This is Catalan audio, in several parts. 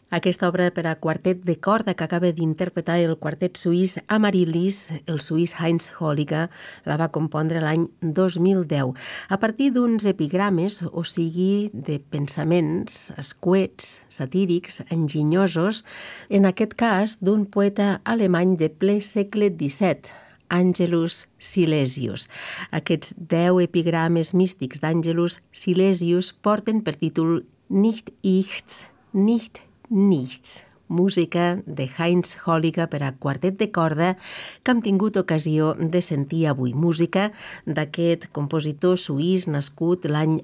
Aquesta obra per a quartet de corda que acaba d'interpretar el quartet suís Amaryllis, el suís Heinz Holliger, la va compondre l'any 2010, a partir d'uns epigrames, o sigui, de pensaments escuets, satírics, enginyosos, en aquest cas d'un poeta alemany de ple segle XVII, Angelus Silesius. Aquests 10 epigrames místics d'Angelus Silesius porten per títol Nicht ichts, nicht nichts, música de Heinz Holliger per a quartet de corda que hem tingut ocasió de sentir avui. Música d'aquest compositor suís nascut l'any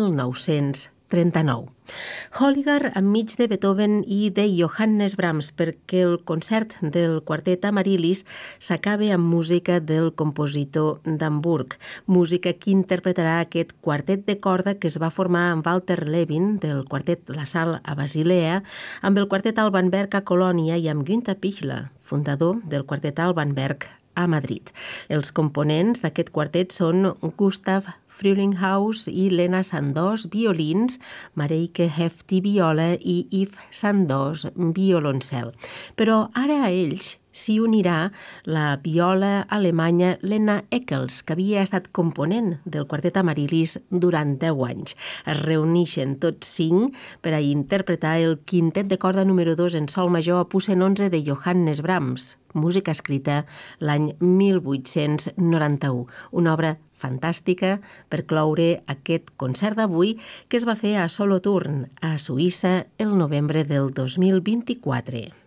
1939. Holliger enmig de Beethoven i de Johannes Brahms, perquè el concert del quartet Amaryllis s'acaba amb música del compositor d'Hamburg, música que interpretarà aquest quartet de corda que es va formar amb Walter Levin del quartet La Salle a Basilea, amb el quartet Alban Berg a Colònia i amb Günther Pichler, fundador del quartet Alban Berg a Madrid. Els components d'aquest quartet són Gustav Frühlinghaus i Lena Sandoz, violins, Mareike Hefti, viola i Yves Sandoz, violoncel. Però ara a ells s'hi unirà la viola alemanya Lena Eccles, que havia estat component del quartet Amaryllis durant 10 anys. Es reuneixen tots 5 per a interpretar el quintet de corda número 2 en sol major opus en 11 de Johannes Brahms, música escrita l'any 1891. Una obra fantàstica per cloure aquest concert d'avui que es va fer a Solothurn, a Suïssa, el novembre del 2024.